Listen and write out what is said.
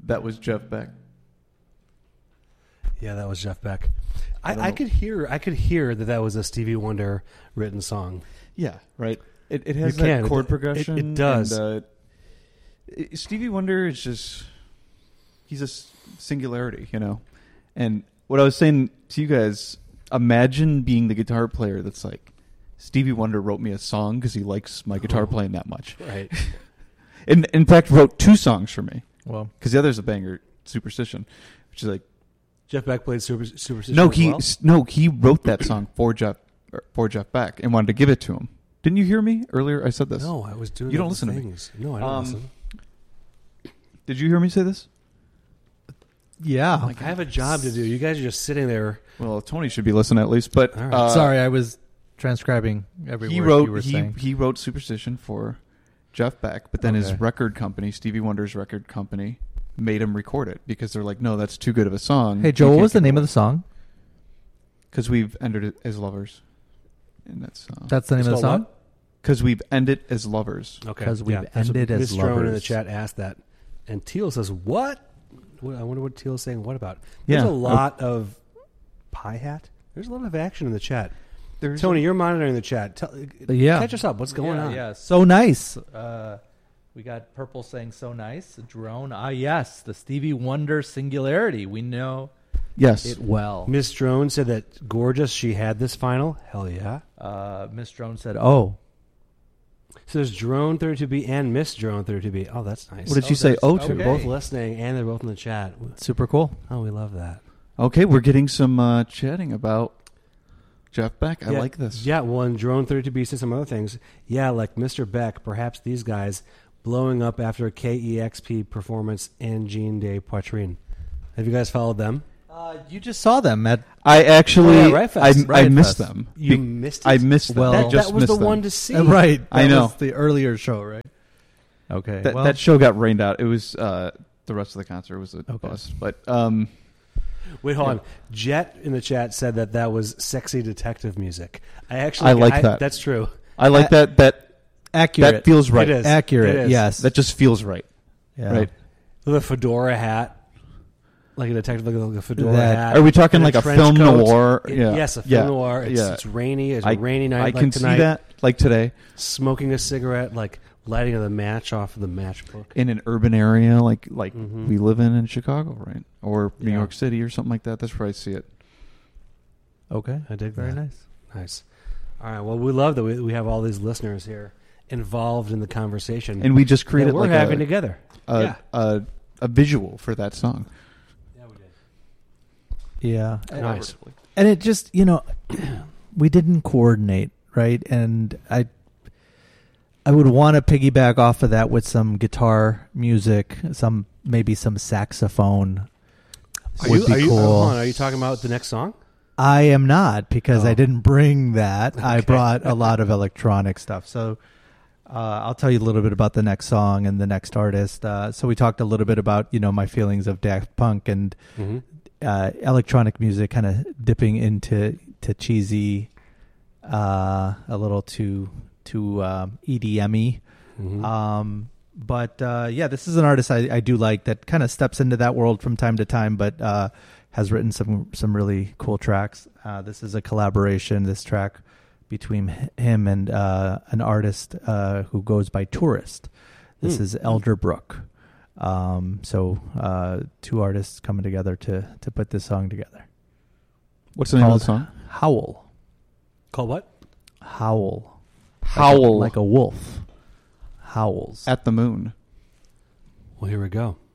That was Jeff Beck. Yeah, that was Jeff Beck. I could hear that was a Stevie Wonder written song. Yeah, right. It has that chord progression. It does. And, Stevie Wonder is just, he's a singularity, you know. And what I was saying to you guys, imagine being the guitar player that's like, Stevie Wonder wrote me a song because he likes my guitar playing that much. Right. And in fact, wrote 2 songs for me. Well, because the other's a banger, Superstition, which is like, Jeff Beck played Superstition. No, he wrote that song for Jeff Beck and wanted to give it to him. Didn't you hear me earlier? I said this. No, I was doing. You don't listen things. to me. No, I don't listen. Did you hear me say this? yeah. I have a job to do. You guys are just sitting there. Well, Tony should be listening at least. But right. Sorry, I was transcribing every word you were saying. He wrote Superstition for Jeff Beck, but then his record company, Stevie Wonder's record company, made him record it because they're like, no, that's too good of a song. Hey, Joe, what was the name of the song? Because we've ended it as lovers. And that's the name of the song? Because we've ended as lovers. Okay. Because we've ended as Miss lovers. Drone in the chat asked that. And Teal says, what? I wonder what Teal is saying. What about? Yeah. There's a lot of pie hat. There's a lot of action in the chat. Tony, you're monitoring the chat. Catch us up. What's going on? Yeah, so nice. We got Purple saying so nice. Drone. Yes, the Stevie Wonder singularity. We know it well. Miss Drone said that gorgeous. She had this final. Hell yeah. Miss Drone said, oh. So there's Drone 32B and Miss Drone 32B. Oh, that's nice. What did you say? Oh, to? They're both listening and they're both in the chat. Super cool. Oh, we love that. Okay, we're getting some chatting about Jeff Beck. I like this. Yeah, well, and Drone 32B said some other things. Yeah, like Mr. Beck, perhaps these guys blowing up after a KEXP performance and Jean de Poitrine. Have you guys followed them? You just saw them at... I actually... I missed Fest. them. You missed it? I missed them. Well, that was the one to see. Right. I know. Was the earlier show, right? Okay. That show got rained out. It was... the rest of the concert was a bust. But... Wait, hold on. Jet in the chat said that was sexy detective music. I like that. That's true. I like that. Accurate. That feels right. It is. Accurate, It is. yes. That just feels right. Yeah. Right. With a fedora hat. Like a detective, like a fedora hat. Are we talking and like a trench film coat. noir? Yes, a film noir. It's rainy. It's a rainy night I like can tonight. see that, like today. Smoking a cigarette, like lighting the match off of the matchbook. In an urban area like we live in Chicago, right? Or New York City or something like that. That's where I see it. Okay. I dig Very that. nice. Nice. All right. Well, we love that we have all these listeners here involved in the conversation. And we just created we're having together. A visual for that song. Yeah, we did. Yeah. Nice. And it just, we didn't coordinate, right? And I would want to piggyback off of that with some guitar music, maybe some saxophone. Would be cool. Hold on, are you talking about the next song? I am not, because I didn't bring that. Okay. I brought a lot of electronic stuff. So I'll tell you a little bit about the next song and the next artist. So we talked a little bit about, my feelings of Daft Punk and electronic music kind of dipping into cheesy, a little too EDM-y. But this is an artist I do like that kind of steps into that world from time to time, but has written some really cool tracks. This is a collaboration, this track between him and an artist who goes by Tourist. This is Elderbrook. So two artists coming together to put this song together. What's the name of the song? Howl. Called what? Howl. Howl. Like a wolf. Howls. At the moon. Well, here we go.